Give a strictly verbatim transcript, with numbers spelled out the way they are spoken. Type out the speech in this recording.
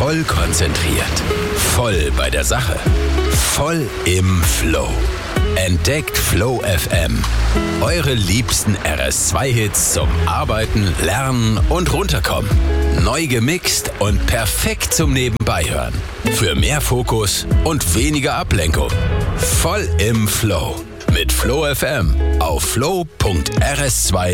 Voll konzentriert. Voll bei der Sache. Voll im Flow. Entdeckt Flow F M. Eure liebsten R S zwei Hits zum Arbeiten, Lernen und Runterkommen. Neu gemixt und perfekt zum Nebenbeihören. Für mehr Fokus und weniger Ablenkung. Voll im Flow. Mit Flow F M auf flow punkt r s zwei